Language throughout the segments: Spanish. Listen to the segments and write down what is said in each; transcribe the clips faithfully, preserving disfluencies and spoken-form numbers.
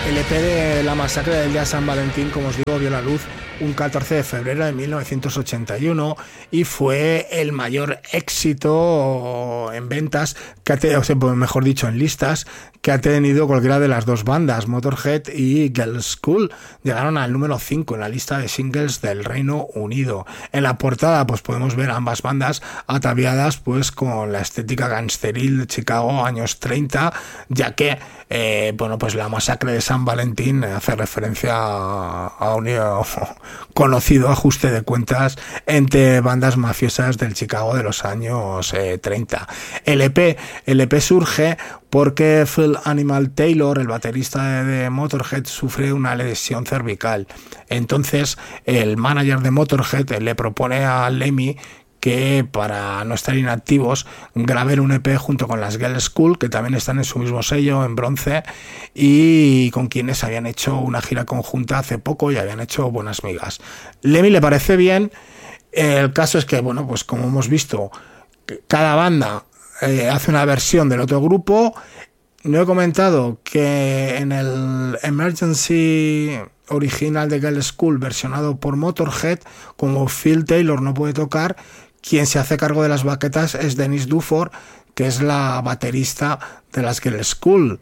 El E P de La Masacre del Día de San Valentín, como os digo, vio la luz un catorce de febrero de mil novecientos ochenta y uno y fue el mayor éxito en ventas, que ha tenido, o sea, mejor dicho, en listas, que ha tenido cualquiera de las dos bandas, Motorhead y Girls' School. Llegaron al número cinco en la lista de singles del Reino Unido. En la portada pues podemos ver a ambas bandas ataviadas pues con la estética gangsteril de Chicago años treinta, ya que eh, bueno, pues la masacre de San Valentín hace referencia a, a un conocido ajuste de cuentas entre bandas mafiosas del Chicago de los años eh, treinta. El E P, el E P surge porque Phil Animal Taylor, el baterista de, de Motorhead, sufre una lesión cervical. Entonces el manager de Motorhead le propone a Lemmy que, para no estar inactivos, graben un E P junto con las Girls' School, que también están en su mismo sello, en bronce, y con quienes habían hecho una gira conjunta hace poco y habían hecho buenas migas. Lemmy le parece bien. El caso es que, bueno, pues como hemos visto, cada banda eh, hace una versión del otro grupo. No he comentado que en el Emergency original de Girls' School, versionado por Motorhead, como Phil Taylor no puede tocar, quien se hace cargo de las baquetas es Dennis Duford, que es la baterista de las Girls' School.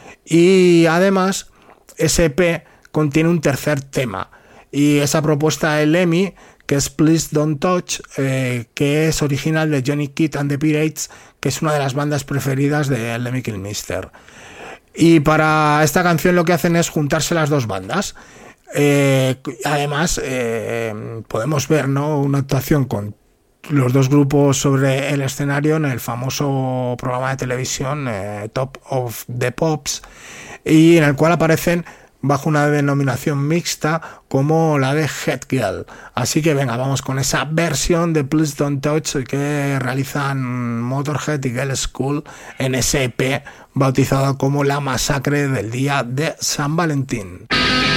Y además, ese E P contiene un tercer tema, y esa propuesta de Lemmy, que es Please Don't Touch, eh, que es original de Johnny Kidd and the Pirates, que es una de las bandas preferidas de Lemmy Kilmister. Y para esta canción lo que hacen es juntarse las dos bandas. Eh, además, eh, podemos ver, ¿no?, una actuación con los dos grupos sobre el escenario en el famoso programa de televisión eh, Top of the Pops, y en el cual aparecen bajo una denominación mixta como la de Head Girl. Así que venga, vamos con esa versión de Please Don't Touch que realizan Motorhead y Girls' School en ese E P bautizado como La Masacre del Día de San Valentín.